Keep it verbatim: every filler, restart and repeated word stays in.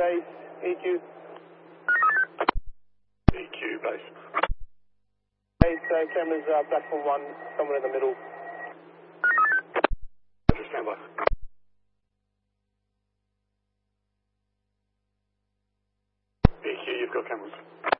base, E Q. E Q base. Base, uh, cameras, uh, platform one, somewhere in the middle. Stand by. E Q, you've got cameras.